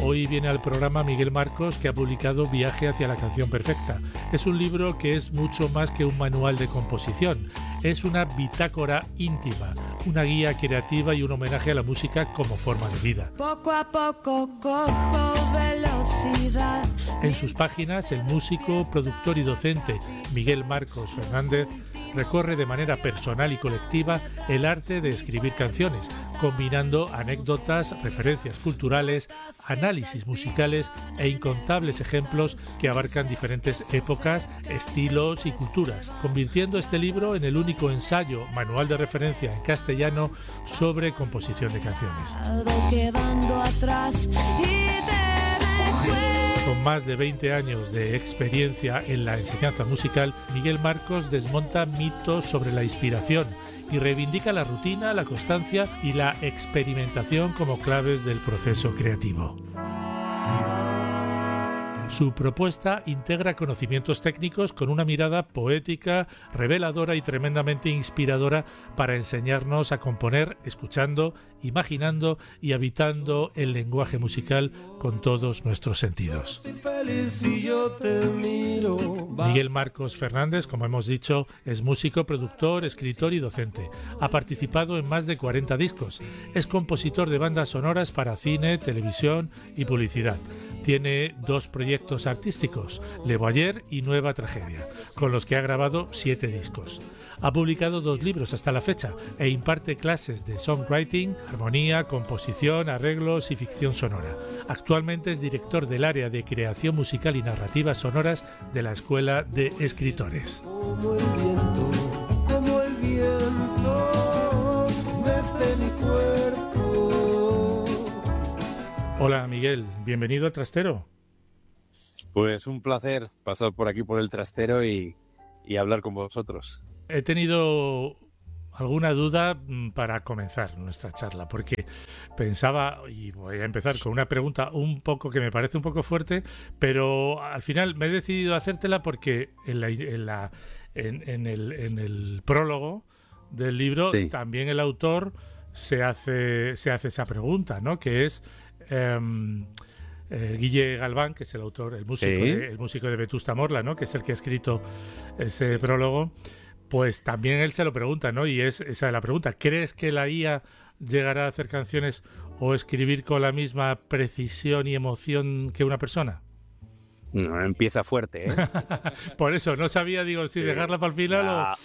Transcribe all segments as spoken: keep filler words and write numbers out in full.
Hoy viene al programa Miguel Marcos, que ha publicado Viaje hacia la canción perfecta. Es un libro que es mucho más que un manual de composición. Es una bitácora íntima, una guía creativa y un homenaje a la música como forma de vida. Poco a poco cojo velocidad. En sus páginas, el músico, productor y docente Miguel Marcos Fernández recorre de manera personal y colectiva el arte de escribir canciones, combinando anécdotas, referencias culturales, análisis musicales e incontables ejemplos que abarcan diferentes épocas, estilos y culturas, convirtiendo este libro en el único ensayo, manual de referencia en castellano sobre composición de canciones. Quedando atrás y te Con más de veinte años de experiencia en la enseñanza musical, Miguel Marcos desmonta mitos sobre la inspiración y reivindica la rutina, la constancia y la experimentación como claves del proceso creativo. Su propuesta integra conocimientos técnicos con una mirada poética, reveladora y tremendamente inspiradora para enseñarnos a componer escuchando, imaginando y habitando el lenguaje musical con todos nuestros sentidos. Miguel Marcos Fernández, como hemos dicho, es músico, productor, escritor y docente. Ha participado en más de cuarenta discos. Es compositor de bandas sonoras para cine, televisión y publicidad. Tiene dos proyectos artísticos, Le Boyer y Nueva Tragedia, con los que ha grabado siete discos. Ha publicado dos libros hasta la fecha e imparte clases de songwriting, armonía, composición, arreglos y ficción sonora. Actualmente es director del área de creación musical y narrativas sonoras de la Escuela de Escritores. Como el viento, como el viento, mece mi cuerpo. Hola Miguel, bienvenido al Trastero. Pues un placer pasar por aquí por el Trastero y, y hablar con vosotros. He tenido alguna duda para comenzar nuestra charla, porque pensaba, y voy a empezar con una pregunta un poco que me parece un poco fuerte, pero al final me he decidido hacértela porque en, la, en, la, en, en, el, en el prólogo del libro sí. También el autor se hace, se hace esa pregunta, ¿no? Que es... Eh, eh, Guille Galván, que es el autor, el músico, ¿sí? de, el músico de Vetusta Morla, ¿no? Que es el que ha escrito ese sí. prólogo, pues también él se lo pregunta, ¿no? Y es esa es la pregunta. ¿Crees que la I A llegará a hacer canciones o escribir con la misma precisión y emoción que una persona? No, empieza fuerte, ¿eh? Por eso, no sabía, digo, si sí. dejarla para el final no. o...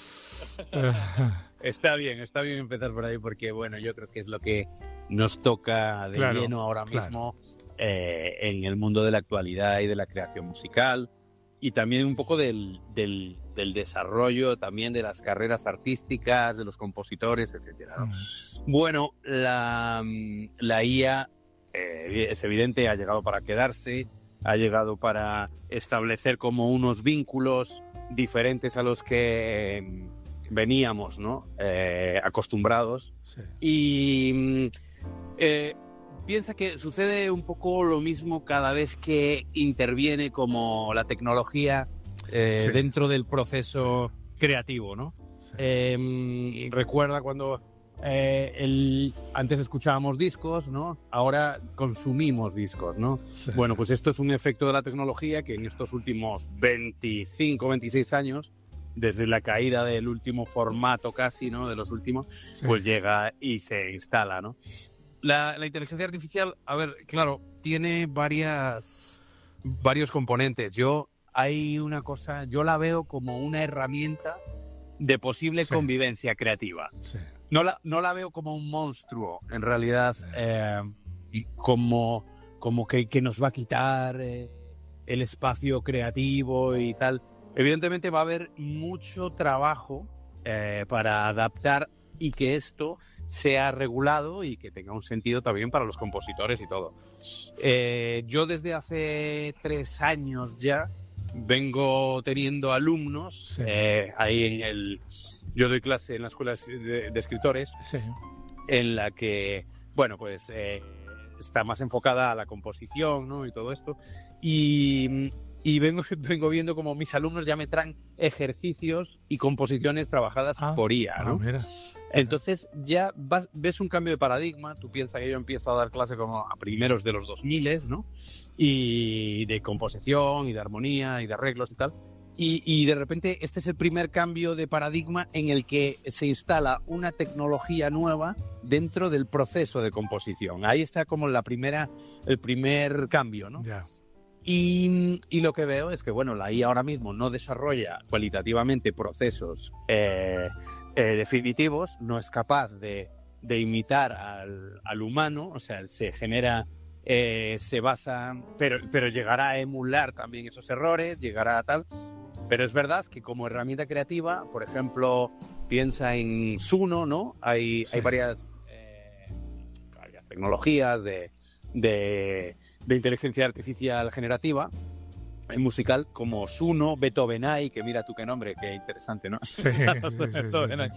Está bien, está bien empezar por ahí porque, bueno, yo creo que es lo que nos toca de claro, lleno ahora mismo claro. eh, en el mundo de la actualidad y de la creación musical y también un poco del, del, del desarrollo también de las carreras artísticas, de los compositores, etcétera, ¿no? Mm. Bueno, la, la I A eh, es evidente, ha llegado para quedarse, ha llegado para establecer como unos vínculos diferentes a los que... Eh, veníamos, ¿no? Eh, acostumbrados. Sí. Y eh, piensa que sucede un poco lo mismo cada vez que interviene como la tecnología eh, sí. dentro del proceso creativo, ¿no? Sí. Eh, recuerda cuando eh, el, antes escuchábamos discos, ¿no? Ahora consumimos discos, ¿no? Sí. Bueno, pues esto es un efecto de la tecnología que en estos últimos veinticinco, veintiséis años desde la caída del último formato casi, ¿no? De los últimos, sí. pues llega y se instala, ¿no? La, la inteligencia artificial, a ver, claro, tiene varias, varios componentes. Yo, hay una cosa, yo la veo como una herramienta de posible sí. convivencia creativa. Sí. No la, no la veo como un monstruo, en realidad, sí. eh, como, como que, que nos va a quitar eh, el espacio creativo y tal. Evidentemente va a haber mucho trabajo eh, para adaptar y que esto sea regulado y que tenga un sentido también para los compositores y todo. Eh, yo desde hace tres años ya vengo teniendo alumnos, sí. eh, ahí en el... Yo doy clase en la escuela de, de escritores, sí. en la que, bueno, pues eh, está más enfocada a la composición, ¿no? Y todo esto. Y... Y vengo, vengo viendo como mis alumnos ya me traen ejercicios y composiciones trabajadas ah, por I A, ¿no? Ah, mira. Entonces ya vas, ves un cambio de paradigma. Tú piensas que yo empiezo a dar clase como a primeros de los dos mil, ¿no? Y de composición y de armonía y de arreglos y tal. Y, y de repente este es el primer cambio de paradigma en el que se instala una tecnología nueva dentro del proceso de composición. Ahí está como la primera, el primer cambio, ¿no? Yeah. Y, y lo que veo es que, bueno, la I A ahora mismo no desarrolla cualitativamente procesos eh, eh, definitivos, no es capaz de, de imitar al, al humano, o sea, se genera... Eh, se basa, pero, pero llegará a emular también esos errores, llegará a tal. Pero es verdad que como herramienta creativa, por ejemplo, piensa en Suno, ¿no? Hay, sí. hay varias, eh, varias tecnologías de, de, de inteligencia artificial generativa en musical, como Suno, Beethovenai, que mira tú qué nombre, qué interesante, ¿no? Sí, sí, sí, sí, sí.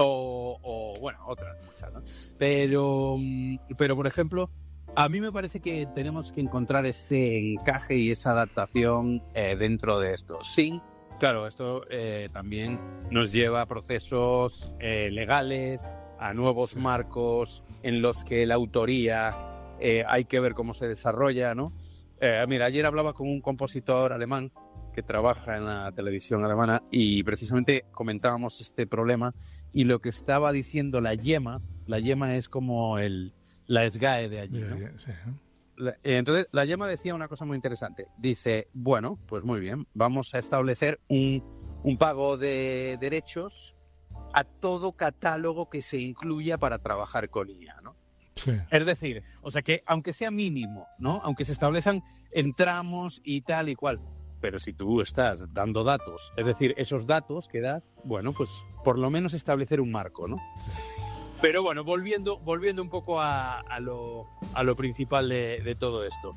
O, o, bueno, otras muchas, ¿no? Pero, pero, por ejemplo, a mí me parece que tenemos que encontrar ese encaje y esa adaptación eh, dentro de esto. Sí, claro, esto eh, también nos lleva a procesos eh, legales, a nuevos sí. marcos en los que la autoría eh, hay que ver cómo se desarrolla, ¿no? Eh, mira, ayer hablaba con un compositor alemán que trabaja en la televisión alemana y precisamente comentábamos este problema y lo que estaba diciendo la Yema, la Yema es como el... la S G A E de allí, ¿no? Sí. Entonces, la Yema decía una cosa muy interesante. Dice, bueno, pues muy bien, vamos a establecer un, un pago de derechos a todo catálogo que se incluya para trabajar con I A, ¿no? Sí. Es decir, o sea que aunque sea mínimo, ¿no? Aunque se establezcan en tramos y tal y cual, pero si tú estás dando datos, es decir, esos datos que das, bueno, pues por lo menos establecer un marco, ¿no? Pero bueno, volviendo, volviendo un poco a, a, lo, a lo principal de, de todo esto,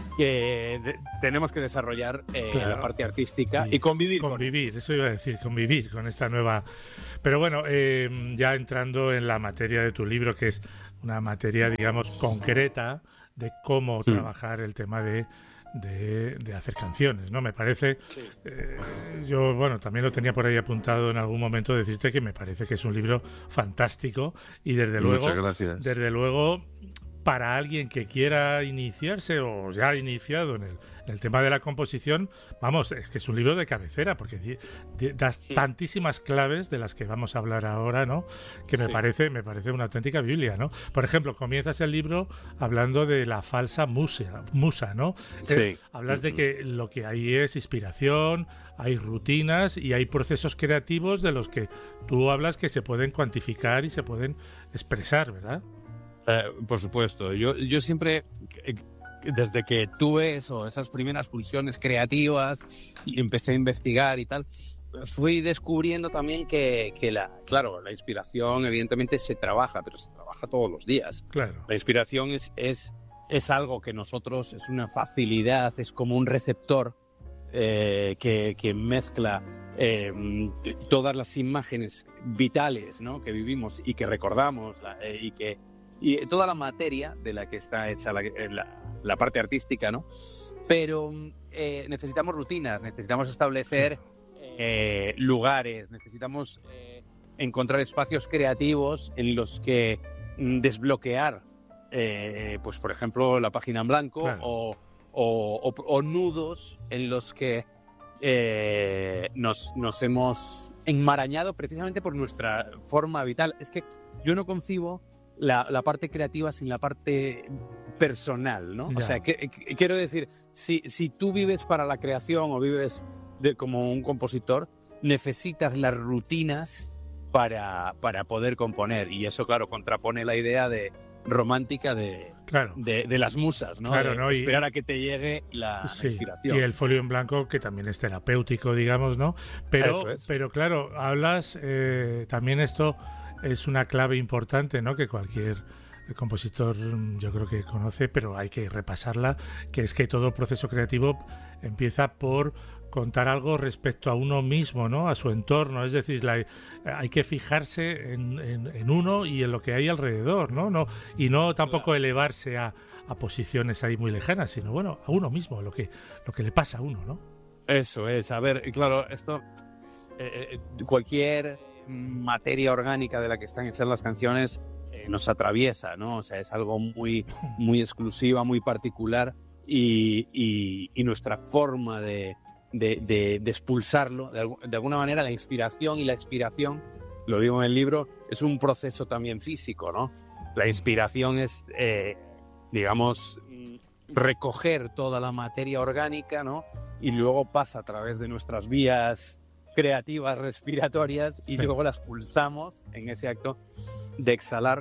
que de, tenemos que desarrollar eh, claro. la parte artística y, y convivir. Convivir, con... eso iba a decir, convivir con esta nueva... Pero bueno, eh, ya entrando en la materia de tu libro, que es una materia, digamos, concreta de cómo sí. trabajar el tema de... De, de hacer canciones, ¿no? Me parece, sí. eh, yo, bueno, también lo tenía por ahí apuntado en algún momento, decirte que me parece que es un libro fantástico y desde luego, Muchas gracias. desde luego, para alguien que quiera iniciarse o ya ha iniciado en el, en el tema de la composición, vamos, es que es un libro de cabecera porque di, di, das sí. tantísimas claves de las que vamos a hablar ahora, ¿no? Que me sí. parece, me parece una auténtica Biblia, ¿no? Por ejemplo, comienzas el libro hablando de la falsa musa, musa, ¿no? Sí. Eh, hablas uh-huh. de que lo que hay es inspiración, hay rutinas y hay procesos creativos de los que tú hablas que se pueden cuantificar y se pueden expresar, ¿verdad? Eh, por supuesto. Yo, yo siempre, desde que tuve eso, esas primeras pulsiones creativas y empecé a investigar y tal, fui descubriendo también que, que la, claro, la inspiración evidentemente se trabaja, pero se trabaja todos los días. Claro. La inspiración es, es, es algo que nosotros, es una facilidad, es como un receptor eh, que, que mezcla eh, todas las imágenes vitales, ¿no? que vivimos y que recordamos la, eh, y que y toda la materia de la que está hecha la, la, la parte artística, ¿no? Pero eh, necesitamos rutinas, necesitamos establecer eh, lugares, necesitamos eh, encontrar espacios creativos en los que mm, desbloquear, eh, pues por ejemplo, la página en blanco claro. o, o, o, o nudos en los que eh, nos, nos hemos enmarañado precisamente por nuestra forma vital. Es que yo no concibo La, la parte creativa sin la parte personal, ¿no? Yeah. O sea, que, que, quiero decir, si, si tú vives para la creación o vives de, como un compositor, necesitas las rutinas para, para poder componer. Y eso, claro, contrapone la idea de romántica de, claro. de, de las musas, ¿no? Claro, de ¿no? esperar y, a que te llegue la, sí, la inspiración. Y el folio en blanco, que también es terapéutico, digamos, ¿no? Pero, es. pero claro, hablas eh, también esto... Es una clave importante, ¿no? Que cualquier compositor yo creo que conoce, pero hay que repasarla, que es que todo proceso creativo empieza por contar algo respecto a uno mismo, ¿no? A su entorno, es decir, la, hay que fijarse en, en, en uno y en lo que hay alrededor, ¿no? no y no tampoco claro. elevarse a, a posiciones ahí muy lejanas, sino bueno, a uno mismo, lo que, lo que le pasa a uno, ¿no? Eso es, a ver, claro, esto, eh, cualquier materia orgánica de la que están hechas las canciones eh, nos atraviesa, ¿no? O sea, es algo muy, muy exclusiva, muy particular y, y, y nuestra forma de, de, de, de expulsarlo, de, de alguna manera la inspiración y la expiración, lo digo en el libro, es un proceso también físico, ¿no? La inspiración es, eh, digamos, recoger toda la materia orgánica, ¿no? Y luego pasa a través de nuestras vías creativas respiratorias y sí. luego las pulsamos en ese acto de exhalar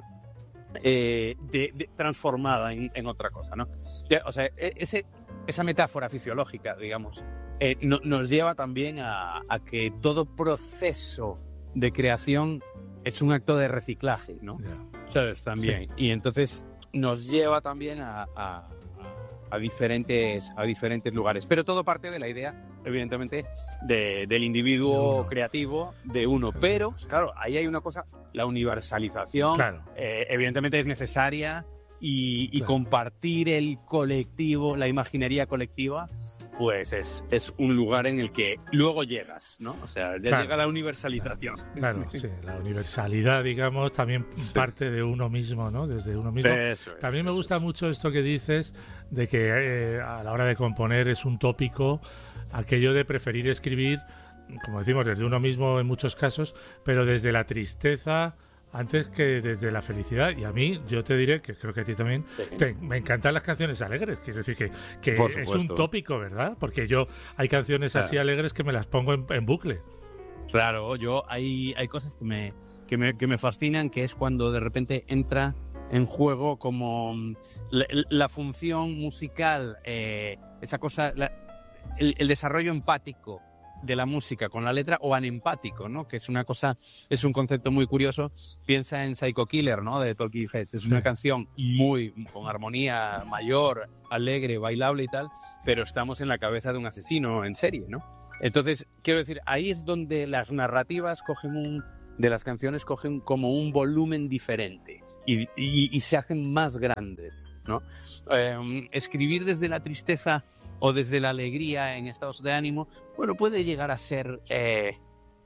eh, de, de, transformada en, en otra cosa, ¿no? O sea, ese, esa metáfora fisiológica, digamos, eh, no, nos lleva también a, a que todo proceso de creación es un acto de reciclaje, ¿no? Yeah. ¿Sabes? También. Sí. Y entonces nos lleva también a, a, a, diferentes, a diferentes lugares. Pero todo parte de la idea, evidentemente, de, del individuo de creativo, de uno. Pero, claro, ahí hay una cosa, la universalización, claro. eh, evidentemente es necesaria y, y claro. compartir el colectivo, la imaginería colectiva, pues es, es un lugar en el que luego llegas, ¿no? O sea, ya claro. llega la universalización. Claro, sí, la universalidad, digamos, también sí. parte de uno mismo, ¿no? Desde uno mismo. Eso es, también me eso gusta es. mucho esto que dices de que eh, a la hora de componer es un tópico aquello de preferir escribir, como decimos, desde uno mismo en muchos casos, pero desde la tristeza antes que desde la felicidad. Y a mí, yo te diré, que creo que a ti también, sí. te, me encantan las canciones alegres. Quiero decir que, que es un tópico, ¿verdad? Porque yo hay canciones claro. así alegres que me las pongo en, en bucle. Claro, yo hay, hay cosas que me, que, me, que me fascinan, que es cuando de repente entra en juego como la, la función musical, eh, esa cosa, la, el, el desarrollo empático de la música con la letra, o anempático, ¿no? Que es una cosa, es un concepto muy curioso. Piensa en Psycho Killer, ¿no? De Talking Heads. Es sí. una canción muy, con armonía mayor, alegre, bailable y tal, pero estamos en la cabeza de un asesino en serie, ¿no? Entonces, quiero decir, ahí es donde las narrativas cogen un, de las canciones cogen como un volumen diferente y, y, y se hacen más grandes, ¿no? Eh, escribir desde la tristeza o desde la alegría en estados de ánimo, bueno, puede llegar a ser eh,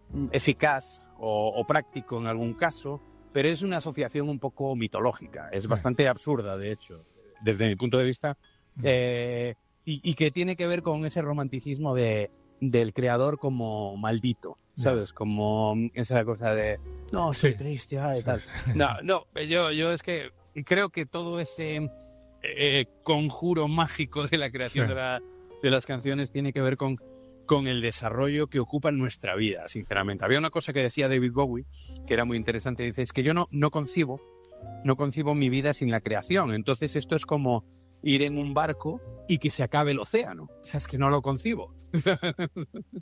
eficaz o, o práctico en algún caso, pero es una asociación un poco mitológica, es bastante absurda, de hecho, desde mi punto de vista, eh, y, y que tiene que ver con ese romanticismo de, del creador como maldito, ¿sabes? Como esa cosa de, no, estoy sí. triste, ay, tal. No, no, yo, yo es que creo que todo ese... Eh, conjuro mágico de la creación sí. de, la, de las canciones tiene que ver con, con el desarrollo que ocupa en nuestra vida, sinceramente. Había una cosa que decía David Bowie que era muy interesante, dice, es que yo no, no concibo no concibo mi vida sin la creación, entonces esto es como ir en un barco y que se acabe el océano, o sea, es que no lo concibo.